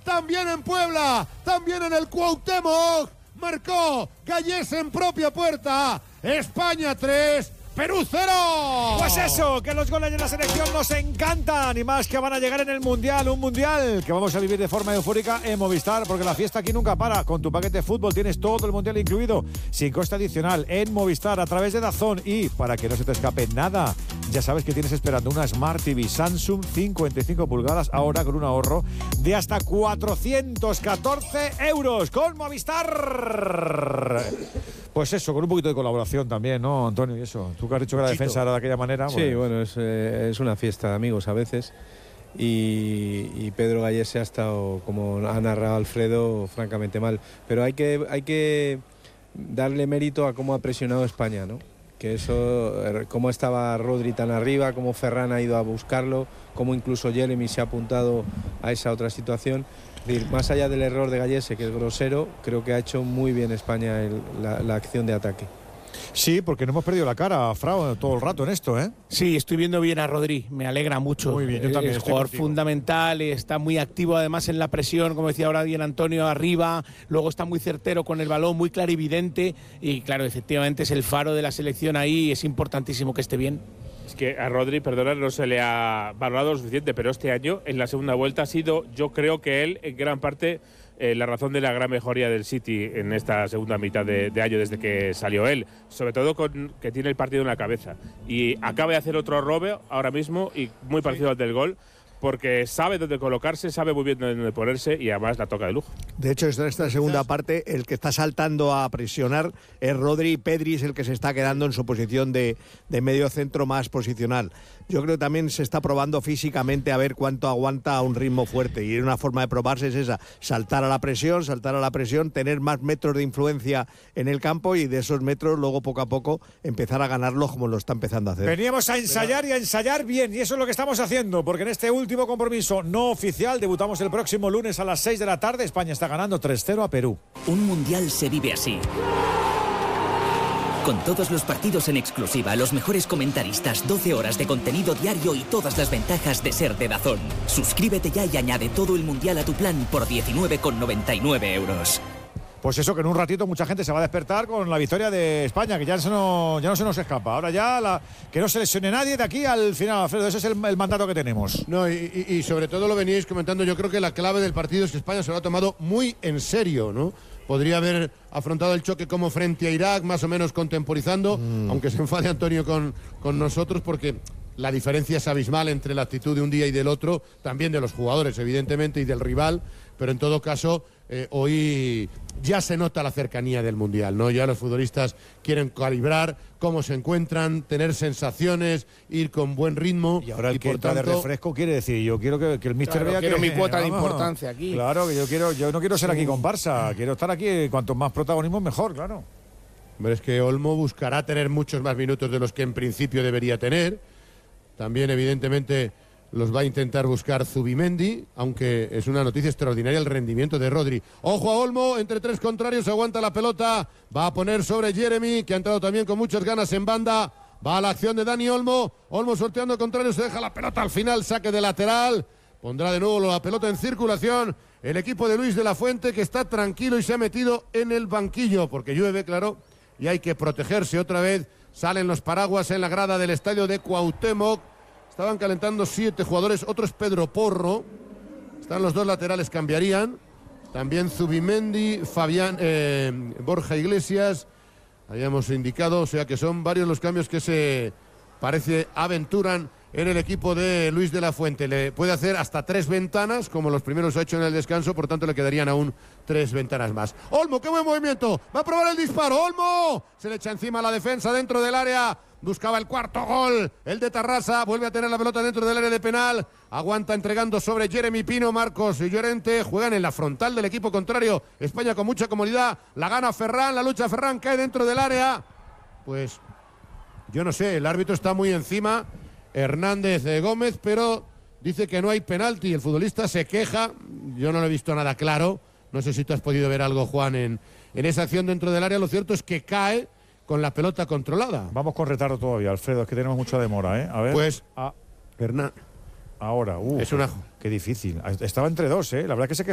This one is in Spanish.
también en Puebla, también en el Cuauhtémoc. Marcó Gallés en propia puerta. España 3, Perú 0. Pues eso, que los goles de la selección nos encantan y más que van a llegar en el Mundial, un Mundial que vamos a vivir de forma eufórica en Movistar, porque la fiesta aquí nunca para. Con tu paquete de fútbol tienes todo el Mundial incluido, sin coste adicional, en Movistar, a través de DAZN. Y para que no se te escape nada, ya sabes que tienes esperando una Smart TV Samsung 55 pulgadas, ahora con un ahorro de hasta 414 euros con Movistar. Pues eso, con un poquito de colaboración también, ¿no, Antonio? Y eso, tú que has dicho que la defensa era de aquella manera. Sí, bueno, es una fiesta de amigos a veces. Y Pedro Gallés se ha estado, como ha narrado Alfredo, francamente mal. Pero hay que darle mérito a cómo ha presionado España, ¿no? Que eso, cómo estaba Rodri tan arriba, cómo Ferran ha ido a buscarlo, cómo incluso Jeremy se ha apuntado a esa otra situación. Es decir, más allá del error de Gallese, que es grosero, creo que ha hecho muy bien España la acción de ataque. Sí, porque no hemos perdido la cara, Frau, todo el rato en esto, ¿eh? Sí, estoy viendo bien a Rodri, me alegra mucho. Muy bien, yo también. Es jugador fundamental, está muy activo además en la presión, como decía ahora bien Antonio, arriba, luego está muy certero con el balón, muy clarividente y claro, efectivamente es el faro de la selección ahí, es importantísimo que esté bien. Es que a Rodri, perdona, no se le ha valorado lo suficiente, pero este año, en la segunda vuelta, ha sido, yo creo que él, en gran parte, la razón de la gran mejoría del City en esta segunda mitad de año desde que salió él, sobre todo con que tiene el partido en la cabeza. Y acaba de hacer otro robo ahora mismo, y muy parecido al del gol, porque sabe dónde colocarse, sabe muy bien dónde ponerse y además la toca de lujo. De hecho, en esta segunda parte, el que está saltando a presionar es Rodri, y Pedri es el que se está quedando en su posición de medio centro más posicional. Yo creo que también se está probando físicamente a ver cuánto aguanta a un ritmo fuerte, y una forma de probarse es esa, saltar a la presión, tener más metros de influencia en el campo y de esos metros luego poco a poco empezar a ganarlos como lo está empezando a hacer. Veníamos a ensayar y a ensayar bien, y eso es lo que estamos haciendo, porque en este último compromiso no oficial debutamos el próximo lunes a las 6 de la tarde. España está ganando 3-0 a Perú. Un mundial se vive así. Con todos los partidos en exclusiva, los mejores comentaristas, 12 horas de contenido diario y todas las ventajas de ser de DAZN. Suscríbete ya y añade todo el mundial a tu plan por 19,99 euros. Pues eso, que en un ratito mucha gente se va a despertar con la victoria de España, que ya no se nos escapa. Ahora ya que no se lesione nadie de aquí al final, Alfredo. Ese es el mandato que tenemos. No, y sobre todo lo veníais comentando. Yo creo que la clave del partido es que España se lo ha tomado muy en serio, ¿no? Podría haber afrontado el choque como frente a Irak, más o menos contemporizando, aunque se enfade Antonio con nosotros, porque la diferencia es abismal entre la actitud de un día y del otro, también de los jugadores, evidentemente, y del rival, pero en todo caso, hoy ya se nota la cercanía del Mundial, ¿no? Ya los futbolistas quieren calibrar cómo se encuentran, tener sensaciones, ir con buen ritmo. Y ahora el que entra de refresco quiere decir, yo quiero que el míster vea quiero que mi cuota de importancia aquí. Claro, que yo no quiero ser aquí comparsa, quiero estar aquí, cuanto más protagonismo mejor, claro. Pero es que Olmo buscará tener muchos más minutos de los que en principio debería tener. También, evidentemente, los va a intentar buscar Zubimendi, aunque es una noticia extraordinaria el rendimiento de Rodri. Ojo a Olmo, entre tres contrarios, aguanta la pelota, va a poner sobre Jeremy, que ha entrado también con muchas ganas en banda. Va a la acción de Dani Olmo, Olmo sorteando contrarios, se deja la pelota al final, saque de lateral. Pondrá de nuevo la pelota en circulación el equipo de Luis de la Fuente, que está tranquilo y se ha metido en el banquillo, porque llueve, claro, y hay que protegerse otra vez. Salen los paraguas en la grada del estadio de Cuauhtémoc. Estaban calentando 7 jugadores, otro es Pedro Porro. Están los dos laterales, cambiarían. También Zubimendi, Borja Iglesias. Habíamos indicado, o sea que son varios los cambios que se aventuran en el equipo de Luis de la Fuente. Le puede hacer hasta 3 ventanas, como los primeros ha hecho en el descanso, por tanto le quedarían aún 3 ventanas más. Olmo, qué buen movimiento, va a probar el disparo, Olmo, se le echa encima la defensa dentro del área, buscaba el cuarto gol, el de Tarrasa, vuelve a tener la pelota dentro del área de penal, aguanta entregando sobre Jeremy Pino, Marcos y Llorente, juegan en la frontal del equipo contrario, España con mucha comodidad, la gana Ferran, la lucha Ferran, cae dentro del área, pues yo no sé, el árbitro está muy encima, Hernández de Gómez, pero dice que no hay penalti. El futbolista se queja. Yo no lo he visto nada claro. No sé si tú has podido ver algo, Juan, en esa acción dentro del área. Lo cierto es que cae con la pelota controlada. Vamos con retardo todavía, Alfredo. Es que tenemos mucha demora, ¿eh? A ver. Pues, Hernán. Ahora, es una... qué difícil. Estaba entre dos, ¿eh? La verdad que se queja